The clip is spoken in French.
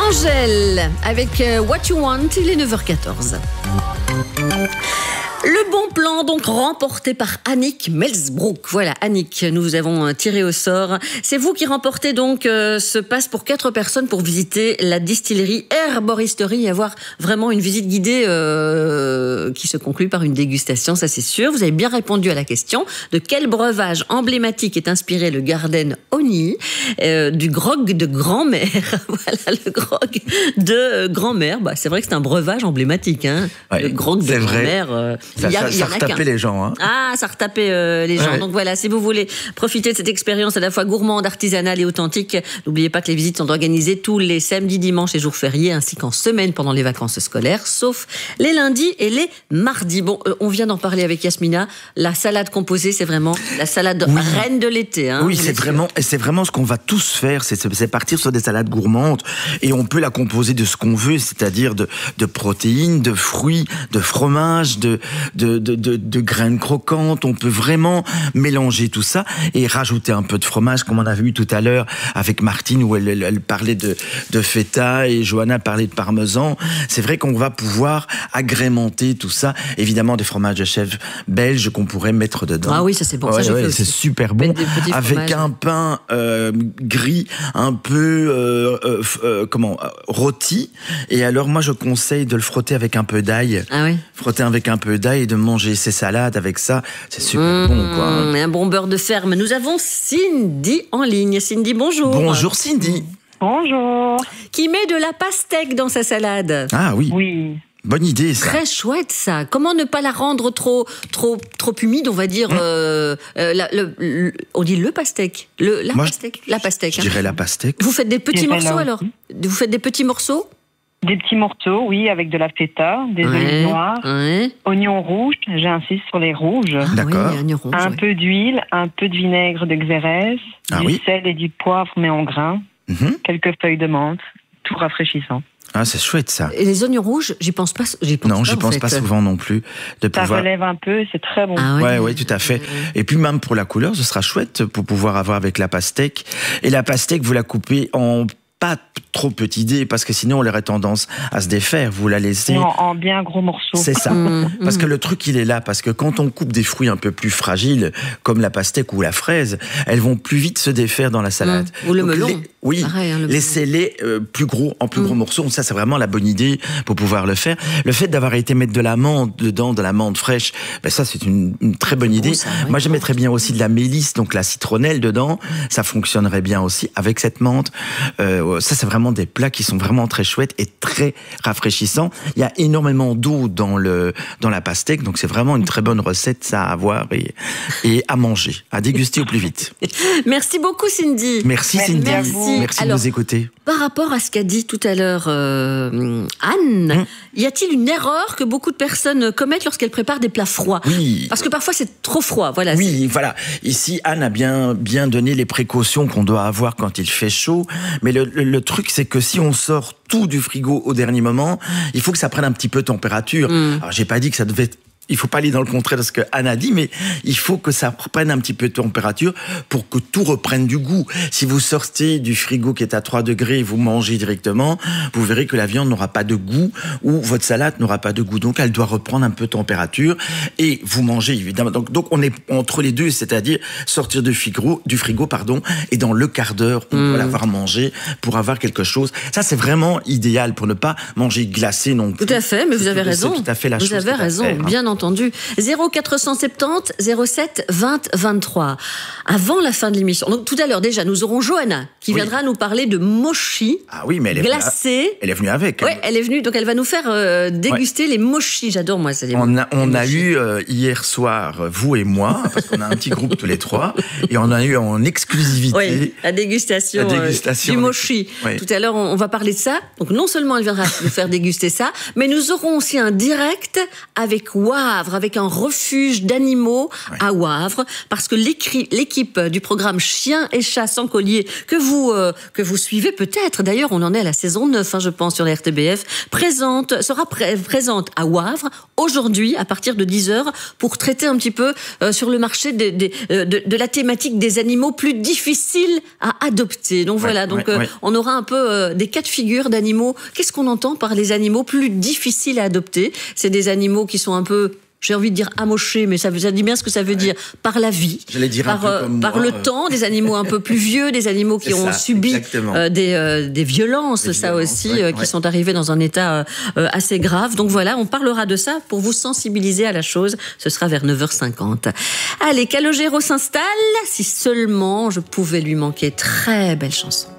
Angèle, avec What You Want, il est 9h14. Le bon plan, donc, remporté par Annick Melsbrook. Voilà, Annick, nous vous avons tiré au sort. C'est vous qui remportez donc ce pass pour 4 personnes pour visiter la distillerie Herboristerie et avoir vraiment une visite guidée qui se conclut par une dégustation, ça c'est sûr. Vous avez bien répondu à la question de quel breuvage emblématique est inspiré le Garden Honey, du grog de grand-mère. Voilà, le grog de grand-mère. Bah, c'est vrai que c'est un breuvage emblématique, hein. Ouais, le grog de grand-mère. Ça retapait les gens. Hein. Ah, ça retapait les gens. Ouais. Donc voilà, si vous voulez profiter de cette expérience à la fois gourmande, artisanale et authentique, n'oubliez pas que les visites sont organisées tous les samedis, dimanches et jours fériés, ainsi qu'en semaine pendant les vacances scolaires, sauf les lundis et les mardis. Bon, on vient d'en parler avec Yasmina. La salade composée, c'est vraiment la salade reine de l'été. Hein, oui, c'est vraiment ce qu'on va tous faire, c'est partir sur des salades gourmandes et on peut la composer de ce qu'on veut, c'est-à-dire de protéines, de fruits, de fromage, de graines croquantes. On peut vraiment mélanger tout ça et rajouter un peu de fromage, comme on a vu tout à l'heure avec Martine, où elle parlait de feta et Johanna parlait de parmesan. C'est vrai qu'on va pouvoir agrémenter tout ça. Évidemment, des fromages de chèvre belges qu'on pourrait mettre dedans. Ah oui, ça c'est bon. Ça, c'est super bon. Avec un pain gris, un peu rôti. Et alors, moi, je conseille de le frotter avec un peu d'ail. Ah oui. Frotter avec un peu d'ail et de manger ses salades avec ça, c'est super bon, quoi. Un bon beurre de ferme. Nous avons Cindy en ligne. Cindy, bonjour. Bonjour Cindy. Bonjour. Qui met de la pastèque dans sa salade. Ah oui. Oui. Bonne idée, ça. Très chouette, ça. Comment ne pas la rendre trop humide, on va dire. On dit le pastèque. La pastèque. Je dirais la pastèque. Vous faites des petits morceaux alors. Vous faites des petits morceaux. Des petits morceaux, oui, avec de la feta, des olives noires, oignons rouges, j'insiste sur les rouges. D'accord. Oui, oignons rouges, un peu d'huile, un peu de vinaigre de xérès, du sel et du poivre mais en grains, quelques feuilles de menthe, tout rafraîchissant. Ah, c'est chouette, ça. Et les oignons rouges, j'y pense pas. Non, j'y pense pas souvent non plus. Ça relève un peu, c'est très bon. Ah, oui, tout à fait. Et puis même pour la couleur, ce sera chouette pour pouvoir avoir avec la pastèque. Et la pastèque, vous la coupez en pas trop petits dés, parce que sinon elle aurait tendance à se défaire. Vous la laissez... Non, en bien gros morceaux. C'est ça. Parce que le truc, il est là. Parce que quand on coupe des fruits un peu plus fragiles, comme la pastèque ou la fraise, elles vont plus vite se défaire dans la salade. Ou le melon. Pareil, laissez-les plus gros morceaux. Ça, c'est vraiment la bonne idée pour pouvoir le faire. Le fait d'avoir été mettre de l'amande dedans, de l'amande fraîche, ça, c'est une très bonne idée. Ça, Moi, je mettrais bien aussi de la mélisse, donc la citronnelle dedans. Ça fonctionnerait bien aussi avec cette menthe. Ça, c'est vraiment des plats qui sont vraiment très chouettes et très rafraîchissants. Il y a énormément d'eau dans la pastèque, donc c'est vraiment une très bonne recette, ça à avoir et à manger, à déguster au plus vite. Merci beaucoup, Cindy. Merci, Cindy. Merci de nous écouter. Par rapport à ce qu'a dit tout à l'heure Anne, y a-t-il une erreur que beaucoup de personnes commettent lorsqu'elles préparent des plats froids ? Oui. Parce que parfois c'est trop froid. Voilà. Oui, voilà. Ici, Anne a bien donné les précautions qu'on doit avoir quand il fait chaud. Mais le truc, c'est que si on sort tout du frigo au dernier moment, il faut que ça prenne un petit peu de température. Alors, j'ai pas dit que ça devait il faut pas aller dans le contraire de ce que Anne a dit, mais il faut que ça prenne un petit peu de température pour que tout reprenne du goût. Si vous sortez du frigo qui est à 3 degrés et vous mangez directement, vous verrez que la viande n'aura pas de goût ou votre salade n'aura pas de goût. Donc, elle doit reprendre un peu de température et vous mangez, évidemment. Donc on est entre les deux, c'est-à-dire sortir du frigo, et dans le quart d'heure, on doit l'avoir mangé pour avoir quelque chose. Ça, c'est vraiment idéal pour ne pas manger glacé non plus. Tout à fait, mais vous avez raison. C'est tout à fait la chose. Vous avez raison, bien entendu. 0470 07 20 23. Avant la fin de l'émission. Donc tout à l'heure déjà, nous aurons Johanna qui viendra nous parler de mochi. Ah oui, mais glacé. Elle est venue avec. Oui, elle est venue, donc elle va nous faire déguster les mochis. J'adore moi ça. On a eu hier soir, vous et moi, parce qu'on a un petit groupe tous les trois, et on a eu en exclusivité la dégustation du mochi. Oui. Tout à l'heure, on va parler de ça. Donc non seulement elle viendra nous faire déguster ça, mais nous aurons aussi un direct avec Ward Wavre, avec un refuge d'animaux à Wavre, parce que l'équipe du programme Chiens et Chats sans collier, que vous suivez peut-être, d'ailleurs on en est à la saison 9, je pense, sur la RTBF, sera présente à Wavre aujourd'hui à partir de 10h pour traiter un petit peu sur le marché de la thématique des animaux plus difficiles à adopter. Donc voilà, on aura un peu des cas de figure d'animaux. Qu'est-ce qu'on entend par les animaux plus difficiles à adopter? C'est des animaux qui sont un peu, j'ai envie de dire amochés, mais ça dit bien ce que ça veut dire, par la vie, par le temps, des animaux un peu plus vieux, des animaux qui ont subi des violences, qui sont arrivés dans un état assez grave. Donc voilà, on parlera de ça pour vous sensibiliser à la chose. Ce sera vers 9h50. Allez, Calogero s'installe. Si seulement je pouvais lui manquer. Très belle chanson.